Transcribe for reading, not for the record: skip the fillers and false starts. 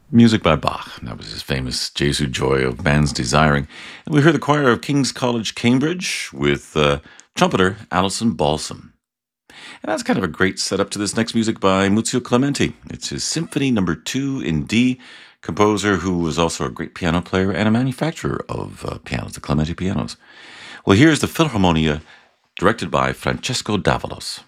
Music by Bach. That was his famous Jesu Joy of Man's Desiring. And we heard the choir of King's College, Cambridge, with trumpeter Alison Balsam. And that's kind of a great setup to this next music by Muzio Clementi. It's his Symphony Number 2 in D, composer who was also a great piano player and a manufacturer of pianos, the Clementi pianos. Well, here's the Philharmonia, directed by Francesco Davalos.